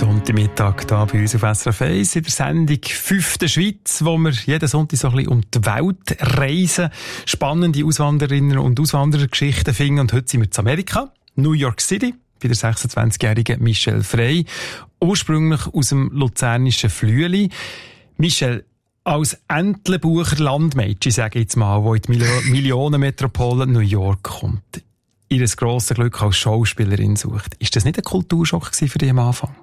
Sonntagmittag hier bei uns auf SRF 1 in der Sendung 5. Schweiz, wo wir jeden Sonntag so ein bisschen um die Welt reisen, spannende Auswanderinnen und Auswanderergeschichten finden. Und heute sind wir in Amerika, New York City, bei der 26-jährigen Michelle Frey, ursprünglich aus dem luzernischen Flüeli. Michelle, als Entlebucher Landmädchen, sage ich jetzt mal, die in die Millionenmetropole New York kommt, ihr grosses Glück als Schauspielerin sucht. Ist das nicht ein Kulturschock für dich am Anfang?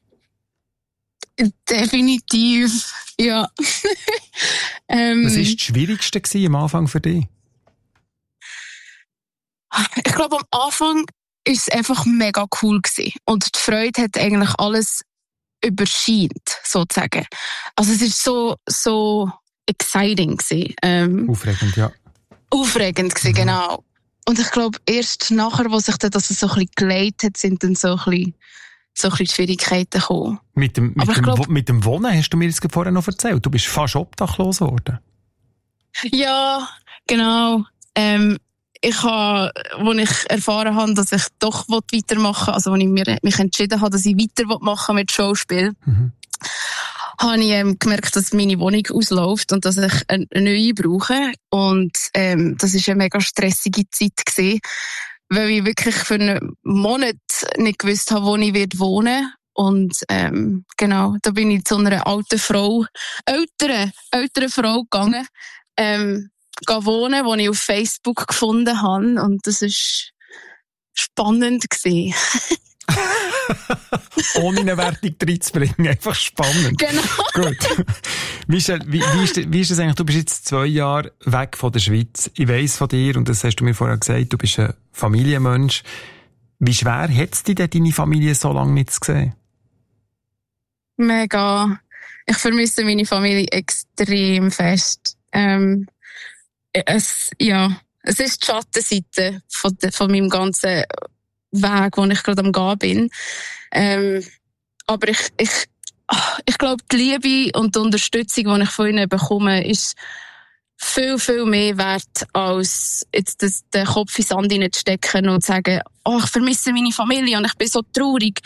Definitiv, ja. Was war das Schwierigste am Anfang für dich? Ich glaube, am Anfang war es einfach mega cool gewesen. Und die Freude hat eigentlich alles überscheint, sozusagen. Also es war so exciting gewesen. Aufregend, ja. Aufregend gewesen, genau. Und ich glaube, erst nachher, wo sich das so ein bisschen geleitet hat, sind dann so ein bisschen Schwierigkeiten gekommen. Mit dem Wohnen hast du mir das vorher noch erzählt. Du bist fast obdachlos geworden. Ja, genau. Als ich erfahren habe, dass ich doch weitermachen will, also als ich mich entschieden habe, dass ich weitermachen mit Schauspiel, habe ich gemerkt, dass meine Wohnung ausläuft und dass ich eine neue brauche. Und das war eine mega stressige Zeit gewesen, weil ich wirklich für einen Monat nicht gewusst habe, wo ich wohnen werde. Und genau, da bin ich zu einer älteren Frau gegangen, wohnen, die ich auf Facebook gefunden habe. Und das war spannend gewesen. Ohne eine Wertung reinzubringen, einfach spannend. Genau. Gut. Michelle, wie ist das eigentlich? Du bist jetzt 2 Jahre weg von der Schweiz. Ich weiss von dir, und das hast du mir vorher gesagt, du bist ein Familienmensch. Wie schwer hat es dich denn, deine Familie so lange nicht zu sehen? Mega. Ich vermisse meine Familie extrem fest. Es ist die Schattenseite von meinem ganzen Weg, wo ich gerade am Gehen bin. Aber ich glaube, die Liebe und die Unterstützung, die ich von ihnen bekomme, ist viel, viel mehr wert, als jetzt den Kopf in den Sand hineinzustecken und zu sagen, ich vermisse meine Familie und ich bin so traurig.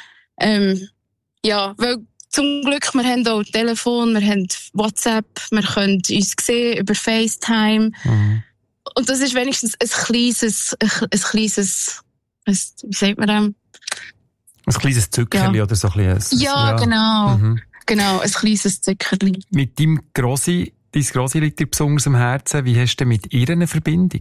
Weil zum Glück, wir haben auch Telefon, wir haben WhatsApp, wir können uns sehen über FaceTime. Mhm. Und das ist wenigstens ein kleines, wie sagt man das? Ein kleines Zückerli oder so ein bisschen. Genau. Mhm. Genau, ein kleines Zückerli. Mit dein Grossi liegt dir besonders am Herzen. Wie hast du mit ihr eine Verbindung?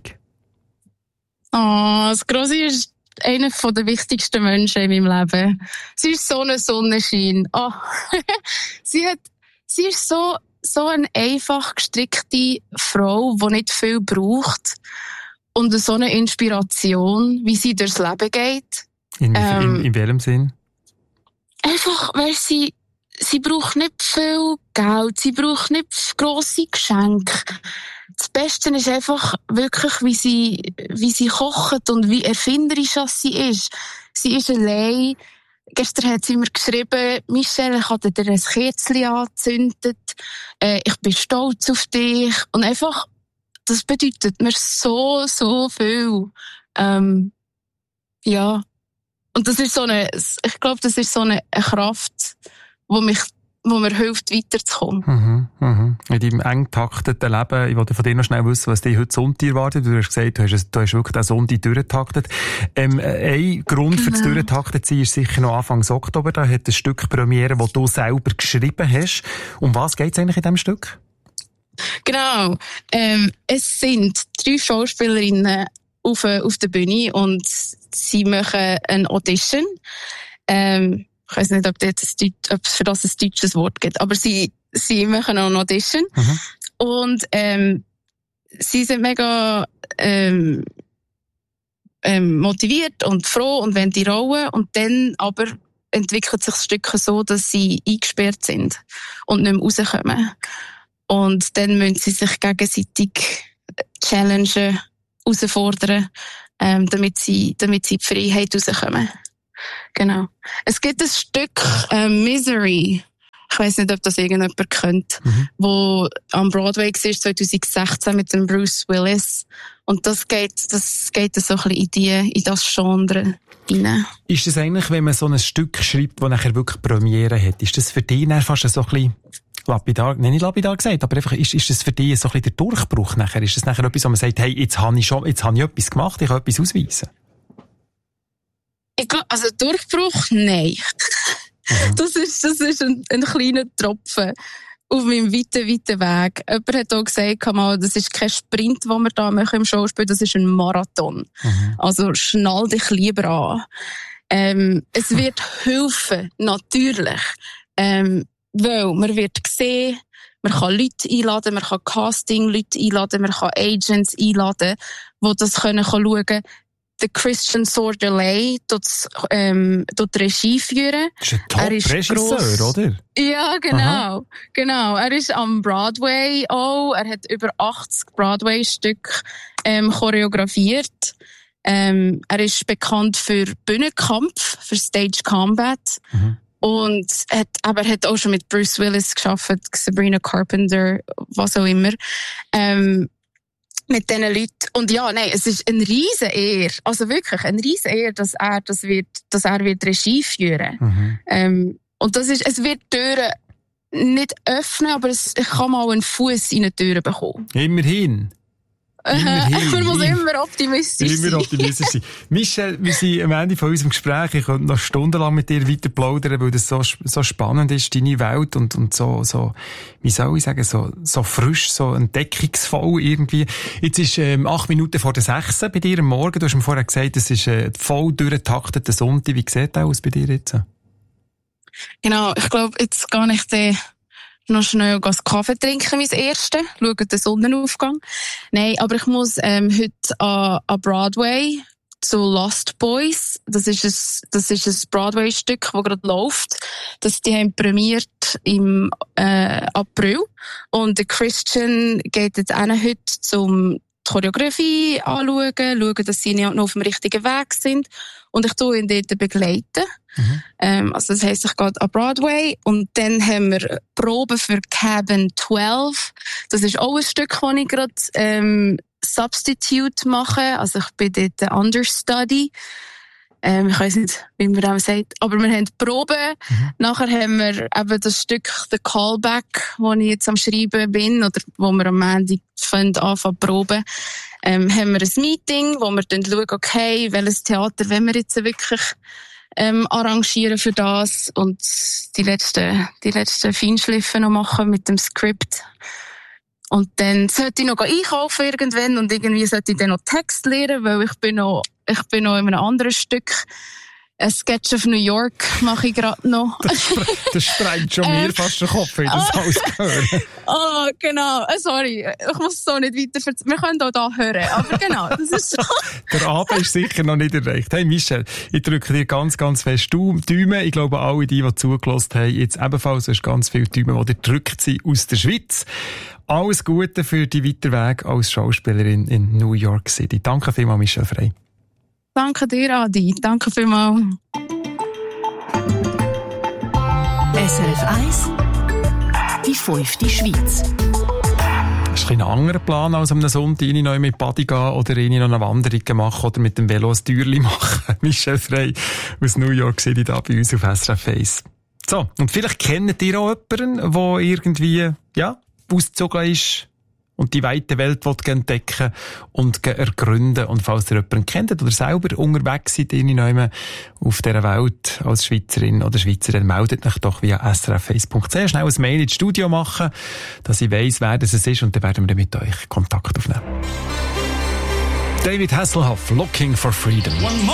Das Grossi ist einer der wichtigsten Menschen in meinem Leben. Sie ist so eine Sonnenschein. Sie ist so eine einfach gestrickte Frau, die nicht viel braucht. Und so eine Inspiration, wie sie durchs Leben geht. In welchem Sinn? Einfach, weil sie braucht nicht viel Geld, sie braucht nicht grosse Geschenke. Das Beste ist einfach wirklich, wie sie kocht und wie erfinderisch sie ist. Sie ist allein. Gestern hat sie mir geschrieben, Michelle, ich habe dir ein Kerzchen angezündet. Ich bin stolz auf dich. Und einfach, das bedeutet mir so, so viel. Und das ist ich glaube, das ist so eine Kraft, wo mir hilft, weiterzukommen. In deinem eng takteten Leben, ich wollte von dir noch schnell wissen, was dich heute Sonntag erwartet. Du hast gesagt, du hast wirklich den Sonntag durchgetaktet. Ein Grund für das Durchtakten ist sicher noch Anfang Oktober. Da hat ein Stück Premiere, das du selber geschrieben hast. Um was geht es eigentlich in diesem Stück? Genau. Es sind 3 Schauspielerinnen auf der Bühne und sie machen eine Audition. Ich weiss nicht, ob es für das ein deutsches Wort gibt, aber sie machen auch eine Audition. Mhm. Und sie sind mega motiviert und froh und wollen die Rolle. Und dann aber entwickelt sich das Stück so, dass sie eingesperrt sind und nicht mehr rauskommen. Und dann müssen sie sich gegenseitig challengen, herausfordern, damit sie in die Freiheit rauskommen. Genau. Es gibt ein Stück Misery. Ich weiss nicht, ob das irgendjemand kennt, wo am Broadway war 2016 mit dem Bruce Willis. Und das geht so ein bisschen in das Genre rein. Ist das eigentlich, wenn man so ein Stück schreibt, das nachher wirklich Premiere hat, ist das für dich fast so ein bisschen lapidar, nicht lapidar gesagt, aber einfach, ist das für dich so ein bisschen der Durchbruch nachher? Ist das nachher etwas, wo man sagt, hey, jetzt habe ich etwas gemacht, ich kann etwas ausweisen? Ich glaube, also Durchbruch, nein. Das ist ein kleiner Tropfen auf meinem weiten Weg. Jemand hat auch gesagt, das ist kein Sprint, den wir da machen im Schauspiel, das ist ein Marathon. Also schnall dich lieber an. Es wird helfen, natürlich. Weil man wird sehen, man kann Leute einladen, man kann Casting-Leute einladen, man kann Agents einladen, die das schauen können. Der Christian Sordeley tut Regie führen. Das ist ein Top-Regisseur, oder? Ja, genau. Aha. Genau. Er ist am Broadway auch. Er hat über 80 Broadway-Stücke choreografiert. Er ist bekannt für Bühnenkampf, für Stage Combat. Und er hat auch schon mit Bruce Willis gearbeitet, Sabrina Carpenter, was auch immer. Mit diesen Leuten. Und ja, nein, es ist eine riesen Ehre. Also wirklich eine riesen Ehre, dass er wird Regie führen. Und es wird Türen nicht öffnen, aber ich kann mal einen Fuß in eine Tür bekommen. Immerhin. Man muss immer optimistisch sein. Michelle, wir sind am Ende von unserem Gespräch. Ich könnte noch stundenlang mit dir weiter plaudern, weil das so spannend ist, deine Welt und so, wie soll ich sagen, so frisch, so entdeckungsvoll irgendwie. Jetzt ist 8 Minuten vor der 6 bei dir am Morgen. Du hast mir vorher gesagt, es ist voll durchgetakteter Sonntag. Wie sieht das aus bei dir jetzt? Genau, ich glaube, jetzt gar nicht noch schnell Kaffee trinken, mein Erste. Schauen den Sonnenaufgang. Nein, aber ich muss heute an Broadway zu Lost Boys. Das ist ein Broadway-Stück, das gerade läuft. Die haben prämiert im April. Und der Christian geht jetzt heute zum die Choreografie anschauen, dass sie noch auf dem richtigen Weg sind. Und ich tue ihn dort begleiten. Also das heisst, ich gehe an Broadway und dann haben wir Proben für Cabin 12. Das ist auch ein Stück, das ich gerade Substitute mache. Also ich bin dort der Understudy. Ich weiss nicht, wie man das sagt. Aber wir haben Proben. Nachher haben wir eben das Stück The Callback, wo ich jetzt am Schreiben bin, oder wo wir am Ende anfangen zu proben. Haben wir ein Meeting, wo wir dann schauen, okay, welches Theater wollen wir jetzt wirklich arrangieren für das und die letzten Feinschliffe noch machen mit dem Skript. Und dann sollte ich noch einkaufen irgendwann und irgendwie sollte ich dann noch Text lernen, weil ich bin noch in einem anderen Stück. Ein Sketch of New York mache ich gerade noch. Das sprengt schon mir fast den Kopf, wenn ich das alles höre. Oh, genau. Sorry, ich muss so nicht weiter erzählen. Wir können auch da hören, aber genau, das ist so. Der Abend ist sicher noch nicht erreicht. Hey Michelle, ich drücke dir ganz, ganz fest Daumen. Ich glaube, alle die zugelassen haben, jetzt ebenfalls, hast ganz viele Daumen, die drückt sie aus der Schweiz. Alles Gute für die weiteren Weg als Schauspielerin in New York City. Danke vielmals, Michelle Frey. Danke dir, Adi. Danke vielmals. SRF 1, die 5. Schweiz. Das ist ein anderer Plan als am Sonntag, noch mit Body gehen oder noch eine Wanderung machen oder mit dem Velo ein Türchen machen. Michelle Frey aus New York City da bei uns auf SRF 1. So, und vielleicht kennt ihr auch jemanden, der irgendwie, ausgezogen ist und die weite Welt entdecken und ergründen. Und falls ihr jemanden kennt oder selber unterwegs seid, auf dieser Welt als Schweizerin oder Schweizer, dann meldet euch doch via srf1.ch schnell ein Mail ins Studio machen, dass ich weiss, wer das ist, und dann werden wir mit euch Kontakt aufnehmen. David Hasselhoff, Looking for Freedom.